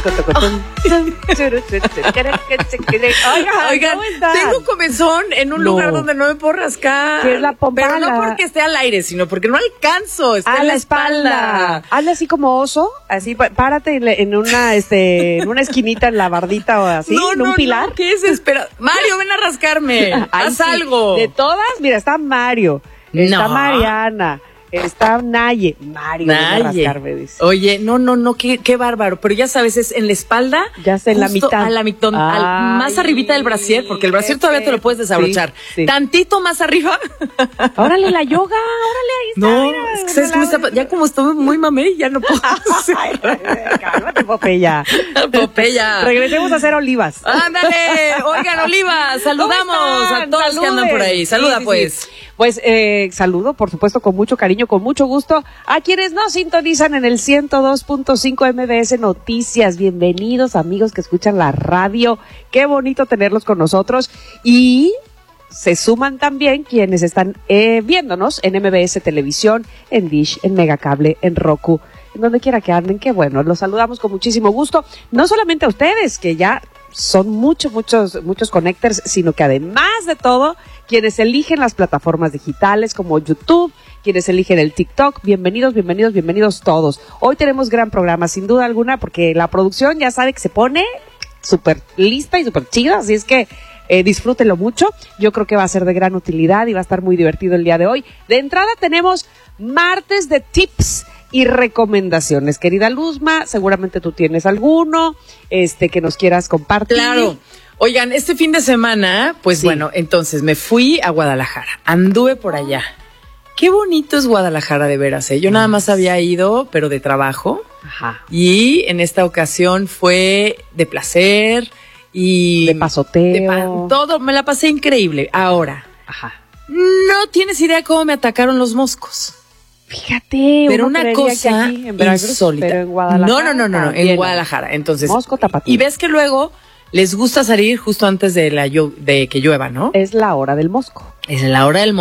Oigan, tengo comezón en un lugar donde no me puedo rascar. Que es la pompala. Pero no porque esté al aire, sino porque no alcanzo. Está en la espalda. Hazle así como oso, así, párate en una esquinita en la bardita o así, en un pilar. No, qué desesperado. Mario, ven a rascarme. Haz sí. algo. De todas, mira, está Mario, está Mariana. Está Naye. Mario, a rascarme, dice. Oye, no, qué bárbaro. Pero ya sabes, es en la espalda. Ya sé, en la mitad. A la mitad, más arribita del brasier, porque el brasier todavía te lo puedes desabrochar. Sí. Tantito más arriba. Órale, la yoga, órale, ahí está. No, mira, es que sabes que me está, ya como estoy muy mamé, ya no puedo. Cálmate, Popeya. Popeya. Regresemos a hacer olivas. Ándale, oigan, olivas, saludamos a todos los que andan por ahí. Saluda, sí, pues. Sí. Pues saludo, por supuesto, con mucho cariño, con mucho gusto a quienes nos sintonizan en el 102.5 MBS Noticias. Bienvenidos, amigos que escuchan la radio. Qué bonito tenerlos con nosotros. Y se suman también quienes están viéndonos en MBS Televisión, en Dish, en Megacable, en Roku, en donde quiera que anden. Qué bueno, los saludamos con muchísimo gusto. No solamente a ustedes, que ya son muchos connectors, sino que además de todo, quienes eligen las plataformas digitales como YouTube, quienes eligen el TikTok, bienvenidos todos. Hoy tenemos gran programa, sin duda alguna, porque la producción ya sabe que se pone súper lista y súper chida, así es que disfrútenlo mucho. Yo creo que va a ser de gran utilidad y va a estar muy divertido el día de hoy. De entrada tenemos martes de tips y recomendaciones. Querida Luzma, seguramente tú tienes alguno que nos quieras compartir. Claro. Oigan, este fin de semana, pues sí. Bueno, entonces me fui a Guadalajara, anduve por allá. Qué bonito es Guadalajara, de veras, Yo nada más había ido, pero de trabajo. Ajá. Y en esta ocasión fue de placer y de pasoteo. Todo, me la pasé increíble. Ahora, no tienes idea cómo me atacaron los moscos. Fíjate, pero una cosa insólita. Pero en Guadalajara. No, en Guadalajara. Entonces, mosco tapatío. Y ves que luego les gusta salir justo antes de que llueva, ¿no? Es la hora del mosco. Es la hora del mosco.